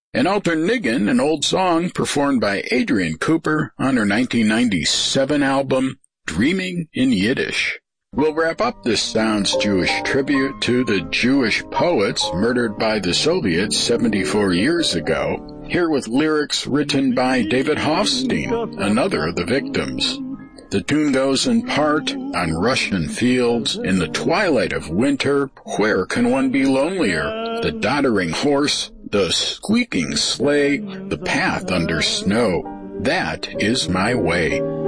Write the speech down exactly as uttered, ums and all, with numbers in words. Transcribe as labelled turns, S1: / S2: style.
S1: and Alterniggin, an old song performed by Adrienne Cooper on her nineteen ninety-seven album, Dreaming in Yiddish. We'll wrap up this Sounds Jewish tribute to the Jewish poets murdered by the Soviets seventy-four years ago, here with lyrics written by David Hofstein, another of the victims. The tune goes in part, on Russian fields, in the twilight of winter, where can one be lonelier? The doddering horse, the squeaking sleigh, the path under snow, that is my way.